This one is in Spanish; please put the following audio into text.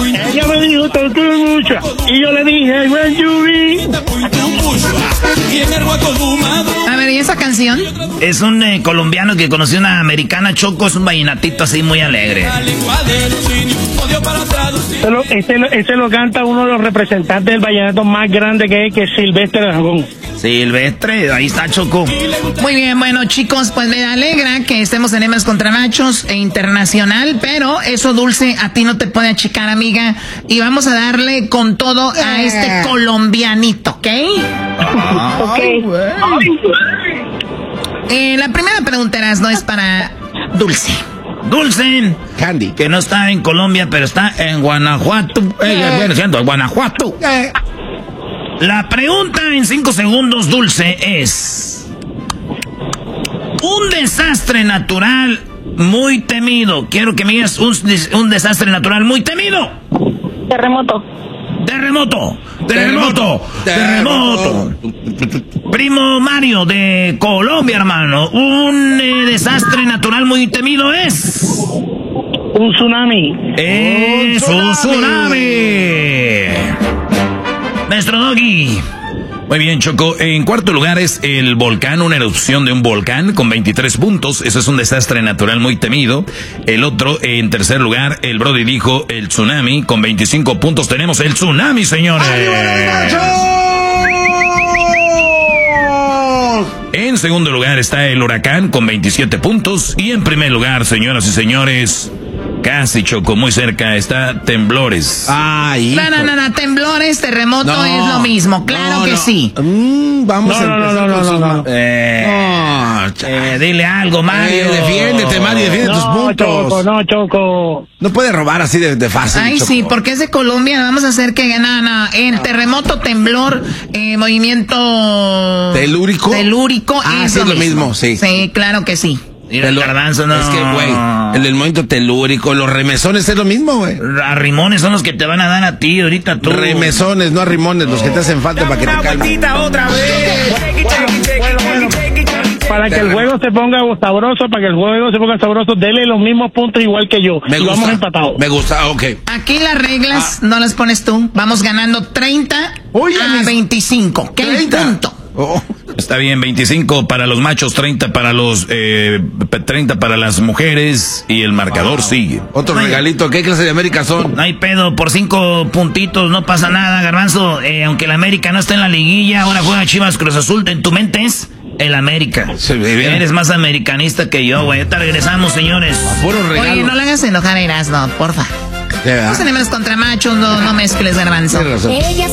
Ella me dijo, te quiero mucho. Y yo le dije, when you be. A ver, ¿y esa canción? Es un colombiano que conoció una americana, Choco, es un vallenatito así muy alegre. Ese lo canta uno de los representantes del vallenato más grande que es Silvestre Dangond. Silvestre, ahí está, Choco. Muy bien, bueno, chicos, pues me alegra que estemos en Hembras contra Machos e internacional, pero eso, Dulce, a ti no te puede achicar, amiga. Y vamos a darle con todo a este colombianito, ¿ok? Ok. La primera pregunta, no es para Dulce. Dulce, Candy, que no está en Colombia, pero está en Guanajuato. Viene siendo Guanajuato. La pregunta en 5 segundos, Dulce, es... un desastre natural muy temido. Quiero que me digas un desastre natural muy temido. Terremoto. Terremoto. Terremoto. Terremoto. Primo Mario de Colombia, hermano. Un desastre natural muy temido es... un tsunami. Es un tsunami. Maestro Doggy. Muy bien, Choco. En cuarto lugar es el volcán, una erupción de un volcán con 23 puntos. Eso es un desastre natural muy temido. El otro, en tercer lugar, el Brody dijo el tsunami con 25 puntos. Tenemos el tsunami, señores. En segundo lugar está el huracán con 27 puntos. Y en primer lugar, señoras y señores... casi, Choco, muy cerca, está temblores. Ay, no, temblores, terremoto es lo mismo, claro que sí. Vamos a empezar dile algo, Mario. Defiéndete, Mario, defiende tus puntos. Choco. No puede robar así de fácil. Ay, Choco. sí, porque es de Colombia, vamos a hacer que el terremoto, temblor, movimiento... ¿Telúrico? Es lo mismo, sí. Sí, claro que sí. Mira, el garbanzo, no. Es que, güey, el movimiento telúrico, los remesones es lo mismo, güey. Arrimones son los que te van a dar a ti ahorita tú. Remesones, no arrimones, los que te hacen falta para que te calmen. Bueno, para que el juego se ponga sabroso, dele los mismos puntos igual que yo. Me gusta, vamos empatados. Me gusta, ok. Aquí las reglas no las pones tú. Vamos ganando 30 a 25. ¿Qué 30. punto? Oh. Está bien, 25 para los machos, 30 para los 30 para las mujeres y el marcador sigue. Otro regalito, ¿qué clase de América son? No hay pedo, por 5 puntitos no pasa nada, Garbanzo. Aunque el América no está en la liguilla, ahora juega Chivas Cruz Azul, en tu mente es el América. Eres más americanista que yo, güey. Ahorita regresamos, señores. Oye, no le hagas enojar a Erasmo, porfa. Los Hembras contra Machos, no mezcles, Garbanzo. Ella